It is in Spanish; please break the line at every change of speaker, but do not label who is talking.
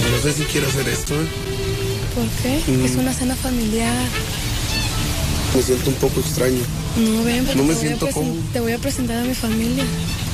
No sé si quiero hacer esto.
¿Por qué? Es una cena familiar.
Me siento un poco extraño.
No, ven, porque
No me siento cómodo.
te voy a presentar a mi familia.